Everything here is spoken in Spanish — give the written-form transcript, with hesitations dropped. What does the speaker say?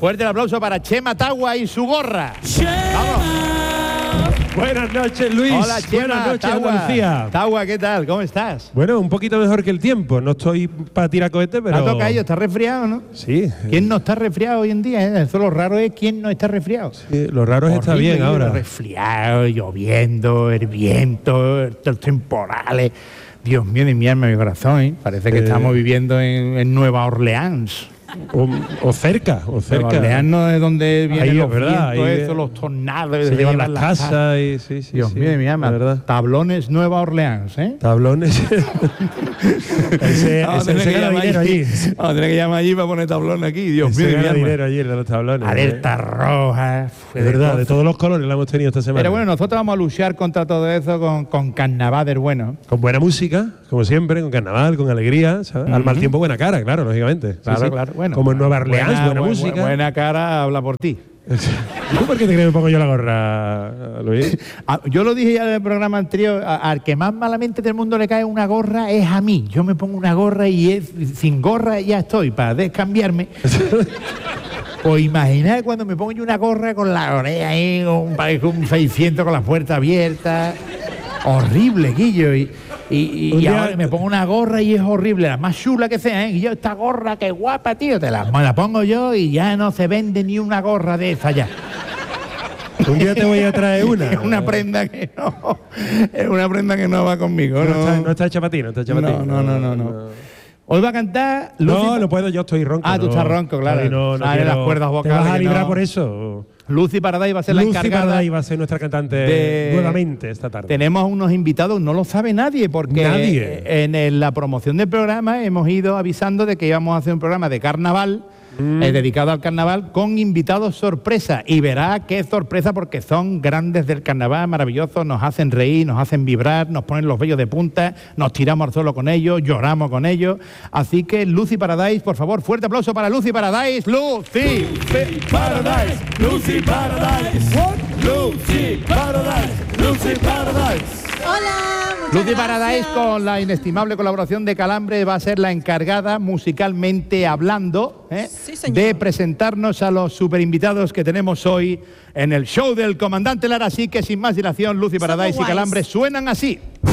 Fuerte el aplauso para Chema Tagua y su gorra. ¡Vamos! Buenas noches, Luis. Hola, Chema. Buenas noches, Tagua. Andalucía. Tagua, ¿qué tal? ¿Cómo estás? Bueno, un poquito mejor que el tiempo. No estoy para tirar cohetes, pero... ¿Te ha tocado? ¿Estás resfriado, no? Sí. ¿Quién no está resfriado hoy en día? Eso lo raro es quién no está resfriado. Sí, lo raro es estar bien ahora. Resfriado, lloviendo, el viento, los temporales. Dios mío de mi alma, mi corazón, ¿eh? Parece que estamos viviendo en Nueva Orleans. O cerca. Nueva Orleans no es donde vienen ahí, los ¿verdad? vientos, Ahí, eso, los tornados. Se llevan las casas y... Sí, Dios mío de mi alma. verdad. Tablones Nueva Orleans, ¿eh? Tablones. ese gana dinero allí. Vamos a tener que llamar allí para poner tablón aquí. Dios mío Ese de mi gana alma. dinero allí, el de los tablones. Alerta roja. Es verdad, de todos los colores la hemos tenido esta semana. Pero bueno, nosotros vamos a luchar contra todo eso con carnaval del bueno. Con buena música, como siempre, con carnaval, con alegría, ¿sabes? Al mal tiempo, buena cara, claro, lógicamente. Claro, Sí. claro. Bueno, como en Nueva Orleans, buena música. Buena cara habla por ti. ¿Tú por qué te crees que me pongo yo la gorra, Luis? Yo lo dije ya en el programa anterior, al que más malamente del mundo le cae una gorra es a mí. Yo me pongo una gorra y sin gorra ya estoy, para descambiarme. Pues imaginad cuando me pongo yo una gorra con la oreja ahí, parece un 600 con las puertas abiertas. Horrible, Guillo. Y ahora me pongo una gorra y es horrible, la más chula que sea, ¿eh? Y yo, esta gorra, qué guapa, tío, me la pongo yo y ya no se vende ni una gorra de esa ya. Un día te voy a traer una. Es una prenda que no va conmigo. No está hecha para ti, no está hecha para ti. No. Hoy va a cantar Lucy. No puedo, yo estoy ronco. Tú estás ronco, claro. No Sale las cuerdas vocales. ¿Te vas a librar por eso? Lucy Paradise va a ser la encargada. Lucy Paradise va a ser nuestra cantante nuevamente esta tarde. Tenemos unos invitados, no lo sabe nadie, porque en la promoción del programa hemos ido avisando de que íbamos a hacer un programa de carnaval, dedicado al carnaval, con invitados sorpresa. Y verá qué sorpresa, porque son grandes del carnaval, maravillosos, nos hacen reír, nos hacen vibrar, nos ponen los vellos de punta, nos tiramos al suelo con ellos, lloramos con ellos. Así que Lucy Paradise, por favor, fuerte aplauso para Lucy Paradise. Lucy Paradise, Lucy Paradise, Lucy Paradise, Lucy Paradise. Hola, Lucy Paradise, con la inestimable colaboración de Calambre, va a ser la encargada, musicalmente hablando, de presentarnos a los superinvitados que tenemos hoy en el show del Comandante Lara. Así que sin más dilación, Lucy Paradise y Calambre suenan así.